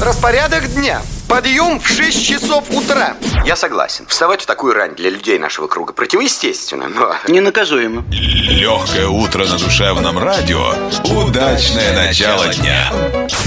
Распорядок дня. Подъем в 6 часов утра. Я согласен. Вставать в такую рань для людей нашего круга противоестественно, но... ненаказуемо. Легкое утро на душевном радио. Удачное начало дня.